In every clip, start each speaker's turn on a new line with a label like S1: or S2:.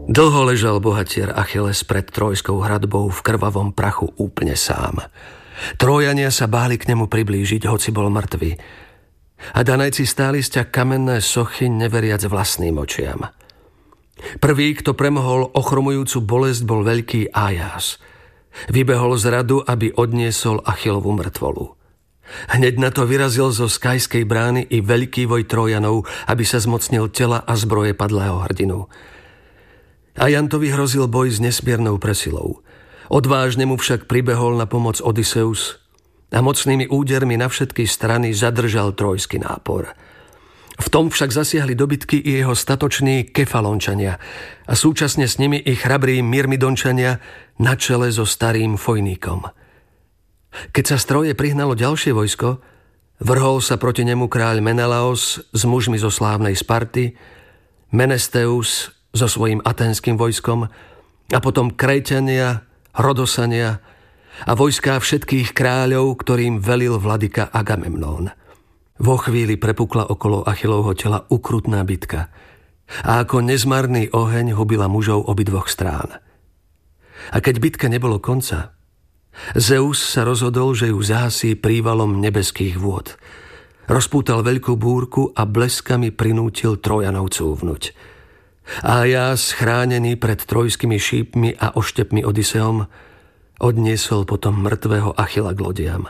S1: Dlho ležal bohatier Achilles pred trojskou hradbou v krvavom prachu úplne sám. Trójania sa báli k nemu priblížiť, hoci bol mŕtvy. A Danajci stáli sťa kamenné sochy, neveriac vlastným očiam. Prvý, kto premohol ochromujúcu bolesť, bol veľký Ajás. Vybehol z radu, aby odniesol Achillovu mŕtvolu. Hneď na to vyrazil zo skajskej brány i veľký voj Trójanov, aby sa zmocnil tela a zbroje padlého hrdinu. Ajantovi hrozil boj s nesmiernou presilou. Odvážne mu však pribehol na pomoc Odysseus a mocnými údermi na všetky strany zadržal trojský nápor. V tom však zasiahli do bitky i jeho statoční Kefalončania a súčasne s nimi i chrabrí Myrmidončania na čele so starým Fojníkom. Keď sa z Tróje prihnalo ďalšie vojsko, vrhol sa proti nemu kráľ Menelaos s mužmi zo slávnej Sparty, Menesteus so svojím aténskym vojskom a potom Kréťania, Rodosania a vojská všetkých kráľov, ktorým velil vladyka Agamemnón. Vo chvíli prepukla okolo Achillovho tela ukrutná bitka a ako nezmarný oheň hubila mužov obidvoch strán. A keď bitke nebolo konca, Zeus sa rozhodol, že ju zahasí prívalom nebeských vôd. Rozpútal veľkú búrku a bleskami prinútil Trojanov cúvnuť. Ajás, chránený pred trojskými šípmi a oštepmi Odysseom, odniesol potom mŕtvého Achilla k lodiam.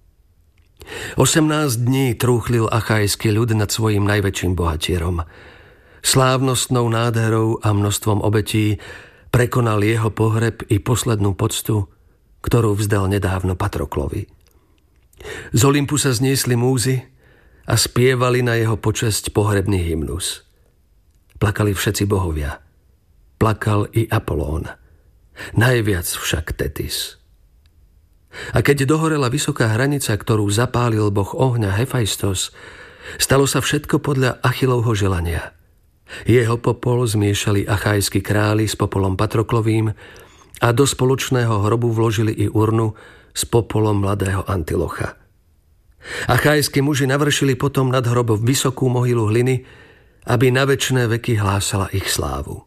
S1: 18 dní trúchlil achajský ľud nad svojím najväčším bohatierom. Slávnostnou nádherou a množstvom obetí prekonal jeho pohreb i poslednú poctu, ktorú vzdal nedávno Patroklovi. Z Olympu sa zniesli múzy a spievali na jeho počesť pohrebný hymnus. Plakali všetci bohovia. Plakal i Apolón. Najviac však Tetis. A keď dohorela vysoká hranica, ktorú zapálil boh ohňa Hefajstos, stalo sa všetko podľa Achillovho želania. Jeho popol zmiešali achajskí králi s popolom Patroklovým a do spoločného hrobu vložili i urnu s popolom mladého Antilocha. Achajskí muži navršili potom nad hrobom vysokú mohylu hliny, aby na večné veky hlásala ich slávu.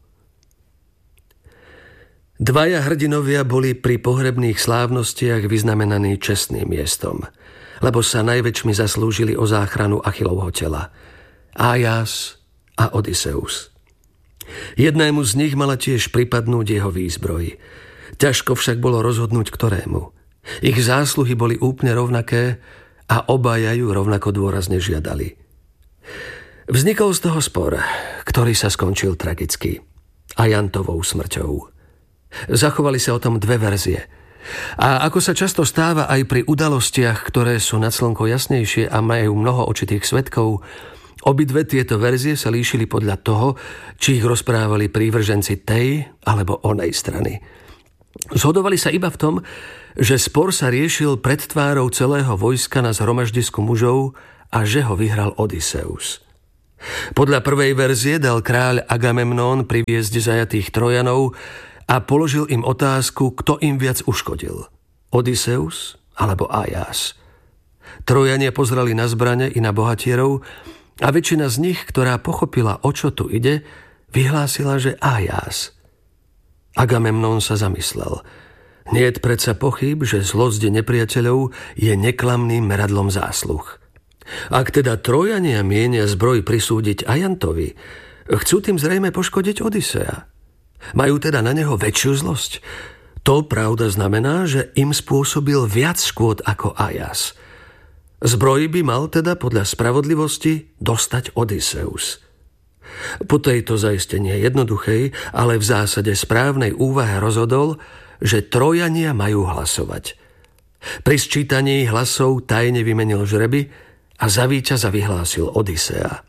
S1: Dvaja hrdinovia boli pri pohrebných slávnostiach vyznamenaní čestným miestom, lebo sa najväčšmi zaslúžili o záchranu Achillovho tela. Ajás a Odysseus. Jednému z nich mala tiež pripadnúť jeho výzbroj. Ťažko však bolo rozhodnúť, ktorému. Ich zásluhy boli úplne rovnaké a obaja ju rovnako dôrazne žiadali. Vznikol z toho spor, ktorý sa skončil tragicky. Ajantovou smrťou. Zachovali sa o tom dve verzie. A ako sa často stáva aj pri udalostiach, ktoré sú nad slnko jasnejšie a majú mnoho očitých svedkov, obidve tieto verzie sa líšili podľa toho, či ich rozprávali prívrženci tej alebo onej strany. Zhodovali sa iba v tom, že spor sa riešil pred tvárou celého vojska na zhromaždisku mužov a že ho vyhral Odysseus. Podľa prvej verzie dal kráľ Agamemnón priviesť zajatých Trojanov a položil im otázku, kto im viac uškodil. Odysseus alebo Ajás. Trojania pozreli na zbrane i na bohatierov a väčšina z nich, ktorá pochopila, o čo tu ide, vyhlásila, že Ajás. Agamemnón sa zamyslel. Niet predsa pochyb, že zlosť nepriateľov je neklamným meradlom zásluh. Ak teda Trojania mienia zbroj prisúdiť Ajantovi, chcú tým zrejme poškodiť Odysea. Majú teda na neho väčšiu zlosť. To pravda znamená, že im spôsobil viac škôd ako Ajás. Zbroj by mal teda podľa spravodlivosti dostať Odysseus. Po tejto zaistenie jednoduchej, ale v zásade správnej úvahe rozhodol, že Trojania majú hlasovať. Pri sčítaní hlasov tajne vymenil žreby a za víťaza vyhlásil Odysea.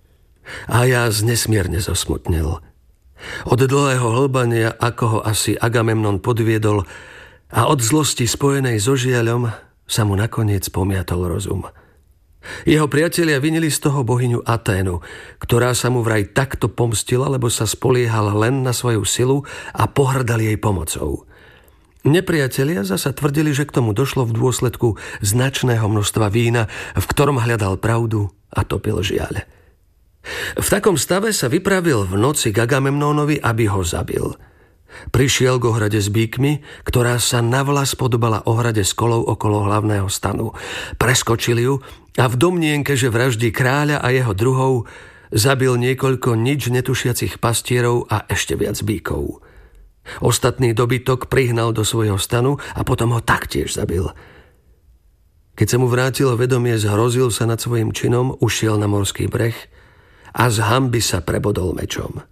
S1: Ajás nesmierne zosmutnil. Od dlhého hlbania, ako ho asi Agamemnon podviedol, a od zlosti spojenej so žiaľom sa mu nakoniec pomiatol rozum. Jeho priatelia vinili z toho bohyňu Aténu, ktorá sa mu vraj takto pomstila, lebo sa spoliehala len na svoju silu a pohrdali jej pomocou. Nepriatelia zasa tvrdili, že k tomu došlo v dôsledku značného množstva vína, v ktorom hľadal pravdu a topil žiaľ. V takom stave sa vypravil v noci k Agamemnónovi, aby ho zabil. Prišiel k ohrade s bíkmi, ktorá sa navlas podobala ohrade s kolou okolo hlavného stanu. Preskočil ju a v domnienke, že vraždí kráľa a jeho druhov, zabil niekoľko nič netušiacich pastierov a ešte viac bíkov. Ostatný dobytok prihnal do svojho stanu a potom ho taktiež zabil. Keď sa mu vrátilo vedomie, zhrozil sa nad svojím činom, ušiel na morský breh a z hanby sa prebodol mečom.